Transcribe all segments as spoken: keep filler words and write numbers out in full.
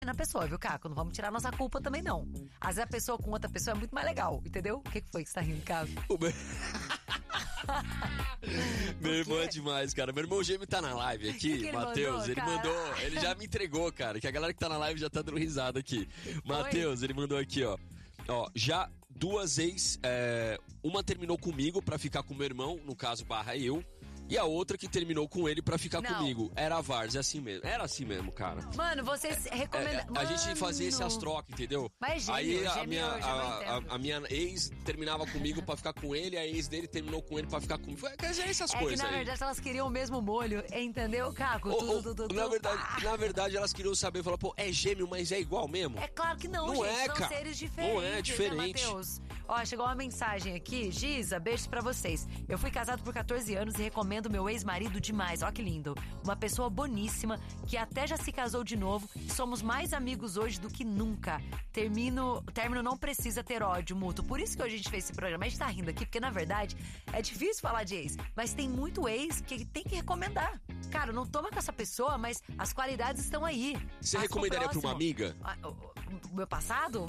na pessoa, viu, Caco? Não vamos tirar nossa culpa também, não. Às vezes a pessoa com outra pessoa é muito mais legal, entendeu? O que, que foi que você tá rindo, Caco? O meu... Meu irmão é demais, cara. Meu irmão gêmeo tá na live aqui, Matheus. Ele mandou, ele já me entregou, cara. Que a galera que tá na live já tá dando risada aqui. Matheus, ele mandou aqui, ó. Ó, já duas ex, é, uma terminou comigo pra ficar com meu irmão, no caso, barra eu. E a outra que terminou com ele pra ficar não. comigo. Era a Vars, é assim mesmo. Era assim mesmo, cara. Mano, vocês recomendam... É, a gente fazia essas trocas, entendeu? Mas gêmeo, Aí a, gêmeo, minha, a, a, a minha ex terminava comigo pra ficar com ele, a ex dele terminou com ele pra ficar comigo. Quer dizer, essas é coisas que, na aí. verdade, elas queriam o mesmo molho, entendeu, Caco? Oh, tudo, oh, tudo, tudo, na, tudo. verdade, Ah. na verdade, elas queriam saber, falar, pô, é gêmeo, mas é igual mesmo? É claro que não, não gente. É, são cara. seres diferentes, não é, diferente. Né, Matheus? Ó, chegou uma mensagem aqui. Giza, beijos pra vocês. Eu fui casado por catorze anos e recomendo meu ex-marido demais. Ó que lindo. Uma pessoa boníssima que até já se casou de novo. Somos mais amigos hoje do que nunca. Termino, término não precisa ter ódio mútuo. Por isso que hoje a gente fez esse programa. A gente tá rindo aqui porque, na verdade, é difícil falar de ex. Mas tem muito ex que tem que recomendar. Cara, não toma com essa pessoa, mas as qualidades estão aí. Você Passa recomendaria pra uma amiga? O meu passado?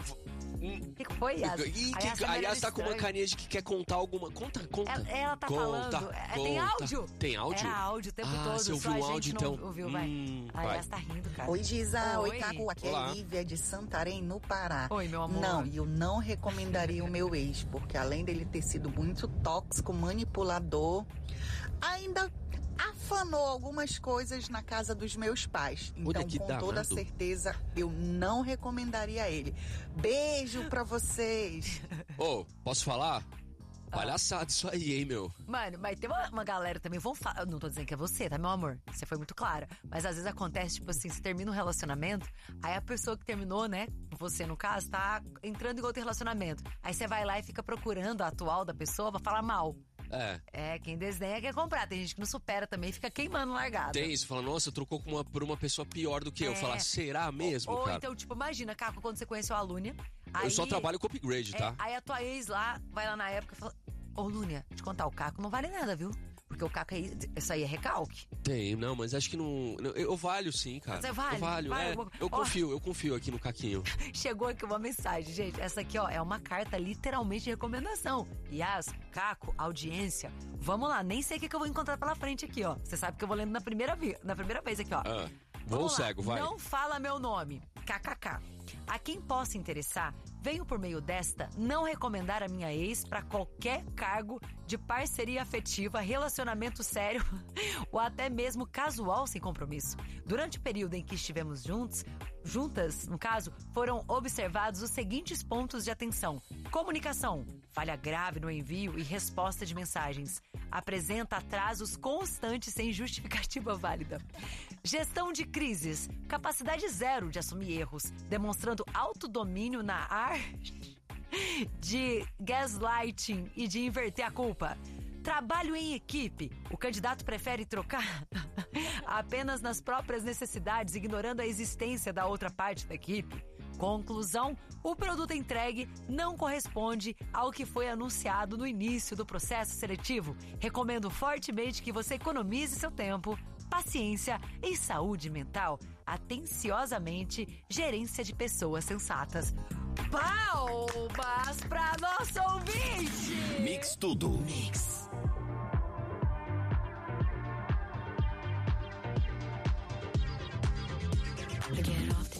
O que foi, Yas? Ih, a Yas tá com uma carinha de que quer contar alguma... Conta, conta. Ela, ela tá conta, falando... Conta, é, tem áudio? Tem áudio? Era áudio o tempo ah, todo. Você ouviu só o a áudio, gente então? Não ouviu, vai. Hum, a vai. Yas tá rindo, cara. Oi, Giza. Oi, Oi Caco. Aqui Olá. é a Lívia de Santarém, no Pará. Oi, meu amor. Não, e eu não recomendaria o meu ex, porque além dele ter sido muito tóxico, manipulador, ainda... afanou algumas coisas na casa dos meus pais. Então, com danado. toda certeza, eu não recomendaria ele. Beijo pra vocês. Ô, oh, posso falar? Palhaçada isso aí, hein, meu? Mano, mas tem uma, uma galera também, vão falar... Não tô dizendo que é você, tá, meu amor? Você foi muito clara. Mas às vezes acontece, tipo assim, você termina um relacionamento, aí a pessoa que terminou, né, você no caso, tá entrando em outro relacionamento. Aí você vai lá e fica procurando a atual da pessoa pra falar mal. É. É, quem desenha quer comprar. Tem gente que não supera também, fica queimando largado. Tem isso, fala, nossa, trocou com uma, por uma pessoa pior do que é. eu. Fala, será mesmo, ou, ou cara? então, tipo, imagina, Caco, quando você conheceu a Lúnia. Eu aí, só trabalho com upgrade, é, tá? Aí a tua ex lá, vai lá na época e fala, ô Lúnia, te contar, o Caco não vale nada, viu? Porque o Caco aí, isso aí é recalque. Tem, não, mas acho que não... não eu, eu valho sim, cara. Você vale? Eu valho, Vai, é. eu vou... Eu confio, oh. eu confio aqui no Caquinho. Chegou aqui uma mensagem, gente. Essa aqui, ó, é uma carta literalmente de recomendação. Yas, Caco, audiência, vamos lá. Nem sei o que, que eu vou encontrar pela frente aqui, ó. Você sabe que eu vou lendo na primeira, vi... na primeira vez aqui, ó. Ah, vou cego, vai. Não fala meu nome. K K K. A quem possa interessar, venho por meio desta não recomendar a minha ex para qualquer cargo de parceria afetiva, relacionamento sério ou até mesmo casual sem compromisso. Durante o período em que estivemos juntos, juntas, no caso, foram observados os seguintes pontos de atenção. Comunicação, falha grave no envio e resposta de mensagens. Apresenta atrasos constantes sem justificativa válida. Gestão de crises, capacidade zero de assumir erros, demonstrando autodomínio na arte de gaslighting e de inverter a culpa. Trabalho em equipe, o candidato prefere trocar apenas nas próprias necessidades, ignorando a existência da outra parte da equipe. Conclusão, o produto entregue não corresponde ao que foi anunciado no início do processo seletivo. Recomendo fortemente que você economize seu tempo, paciência e saúde mental. Atenciosamente, gerência de pessoas sensatas. Palmas pra nosso ouvinte! Mix tudo. Mix.